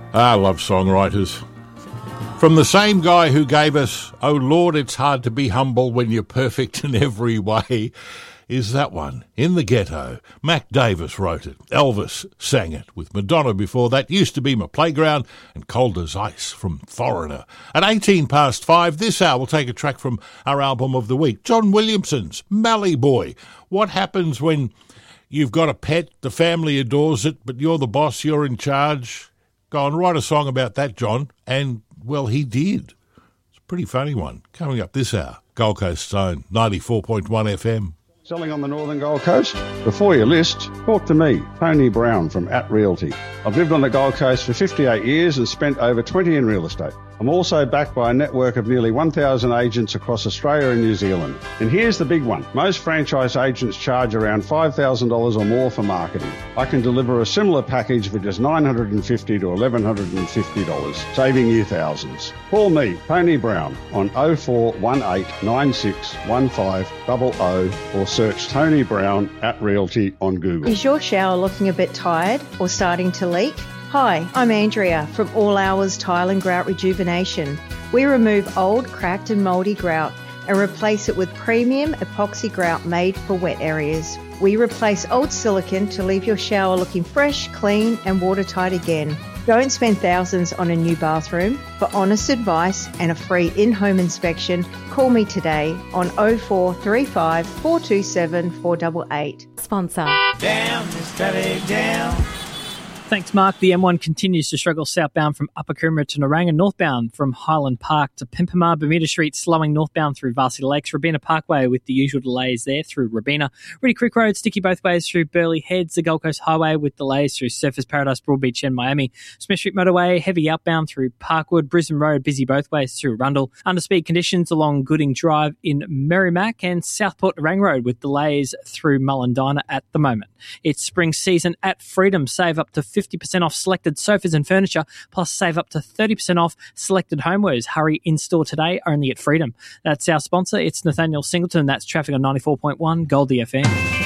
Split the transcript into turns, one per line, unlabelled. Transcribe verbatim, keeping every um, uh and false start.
I love songwriters. From the same guy who gave us, "Oh Lord, it's hard to be humble when you're perfect in every way," is that one, In the Ghetto. Mac Davis wrote it. Elvis sang it, with Madonna before that. Used to Be My Playground, and Cold as Ice from Foreigner. At eighteen past five, this hour we'll take a track from our album of the week, John Williamson's Mallee Boy. What happens when you've got a pet, the family adores it, but you're the boss, you're in charge? Go on, write a song about that, John. And, well, he did. It's a pretty funny one. Coming up this hour, Gold Coast Zone, ninety-four point one F M.
Selling on the Northern Gold Coast? Before you list, talk to me, Tony Brown from At Realty. I've lived on the Gold Coast for fifty-eight years and spent over twenty in real estate. I'm also backed by a network of nearly one thousand agents across Australia and New Zealand. And here's the big one. Most franchise agents charge around five thousand dollars or more for marketing. I can deliver a similar package for just nine hundred fifty dollars to eleven hundred fifty dollars, saving you thousands. Call me, Tony Brown, on oh four one eight nine six one five zero zero or search Tony Brown at Realty on Google.
Is your shower looking a bit tired or starting to leak? Hi, I'm Andrea from All Hours Tile and Grout Rejuvenation. We remove old, cracked and mouldy grout and replace it with premium epoxy grout made for wet areas. We replace old silicone to leave your shower looking fresh, clean and watertight again. Don't spend thousands on a new bathroom. For honest advice and a free in-home inspection, call me today on oh four three five, four two seven, four eight eight.
Sponsor.
Down, steady down.
Thanks, Mark. The M one continues to struggle southbound from Upper Coomera to Narang and northbound from Highland Park to Pimpama. Bermuda Street slowing northbound through Varsity Lakes. Rabina Parkway with the usual delays there through Rabina. Reedy Creek Road sticky both ways through Burleigh Heads. The Gold Coast Highway with delays through Surfers Paradise, Broadbeach and Miami. Smith Street Motorway heavy outbound through Parkwood. Brisbane Road busy both ways through Arundel. Underspeed conditions along Gooding Drive in Merrimack and Southport Narang Road with delays through Mullendina at the moment. It's spring season at Freedom. Save up to fifty percent off selected sofas and furniture, plus save up to thirty percent off selected homewares. Hurry in-store today, only at Freedom. That's our sponsor. It's Nathaniel Singleton. That's traffic on ninety-four point one Goldie F M.